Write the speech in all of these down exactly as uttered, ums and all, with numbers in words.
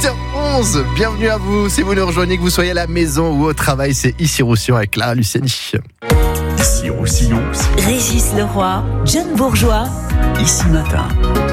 huit heures onze, bienvenue à vous. Si vous nous rejoignez, que vous soyez à la maison ou au travail, c'est Ici Roussillon avec Clara Luciani. Ici Roussillon, Régis Leroy, John Bourgeois, Ici Matin.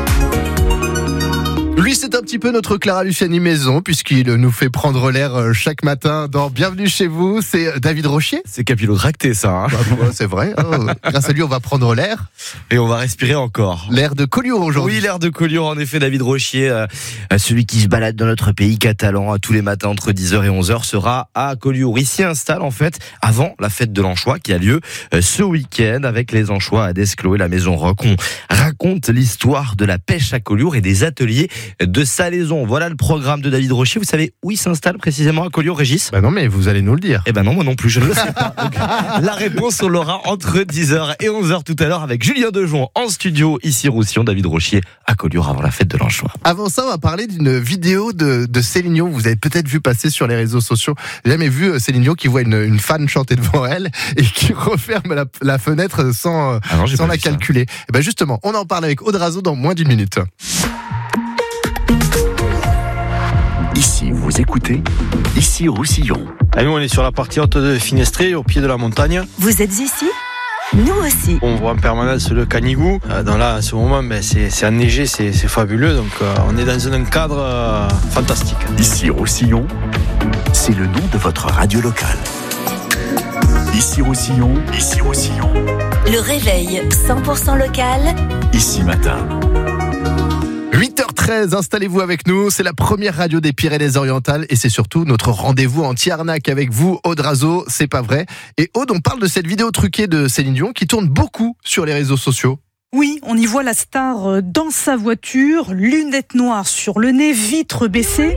Lui, c'est un petit peu notre Clara Luciani maison, puisqu'il nous fait prendre l'air chaque matin dans Bienvenue chez vous. C'est David Rochier. C'est capillotracté, ça. Hein. Bah, ouais, c'est vrai. Oh, grâce à lui, on va prendre l'air. Et on va respirer encore. L'air de Collioure aujourd'hui. Oui, l'air de Collioure, en effet. David Rochier, euh, celui qui se balade dans notre pays catalan tous les matins entre dix heures et onze heures, sera à Collioure. Il s'y installe, en fait, avant la fête de l'Anchois qui a lieu euh, ce week-end avec les Anchois à Desclos et la Maison Rock. On raconte l'histoire de la pêche à Collioure et des ateliers de salaison. Voilà le programme de David Rochier. Vous savez où il s'installe précisément à Collioure, Régis ? Bah non, mais vous allez nous le dire. Eh ben non, moi non plus, je ne le sais pas. Donc, la réponse, on l'aura entre dix heures et onze heures tout à l'heure avec Julien Dejon en studio, ici Roussillon, David Rochier à Collioure avant la fête de l'Anchois. Avant ça, on va parler d'une vidéo de, de Céline Dion. Vous avez peut-être vu passer sur les réseaux sociaux. J'ai jamais vu Céline Dion qui voit une, une fan chanter devant elle et qui referme la, la fenêtre sans, ah non, sans la calculer. Et ben justement, on en parle avec Audrazo dans moins d'une minute. Ici, vous écoutez Ici Roussillon. Ah, nous, on est sur la partie haute de Finestré, au pied de la montagne. vous êtes ici ? Nous aussi. On voit en permanence le Canigou. Euh, donc là, en ce moment, ben, c'est, c'est enneigé, c'est, c'est fabuleux. Donc euh, on est dans un cadre euh, fantastique. Ici Roussillon, c'est le nom de votre radio locale. Ici Roussillon, Ici Roussillon, Le réveil cent pour cent local. Ici Matin. huit heures treize, installez-vous avec nous. C'est la première radio des Pyrénées-Orientales et c'est surtout notre rendez-vous anti-arnaque avec vous, Audrazo. C'est pas vrai. Et Aude, on parle de cette vidéo truquée de Céline Dion qui tourne beaucoup sur les réseaux sociaux. Oui, on y voit la star dans sa voiture, lunettes noires sur le nez, vitres baissées.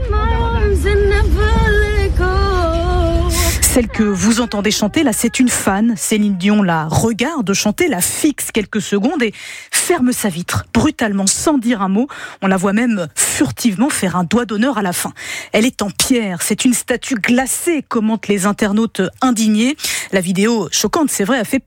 Celle que vous entendez chanter, là, c'est une fan. Céline Dion la regarde chanter, la fixe quelques secondes et ferme sa vitre, brutalement, sans dire un mot. On la voit même furtivement faire un doigt d'honneur à la fin. Elle est en pierre, c'est une statue glacée, commentent les internautes indignés. La vidéo, choquante, c'est vrai, a fait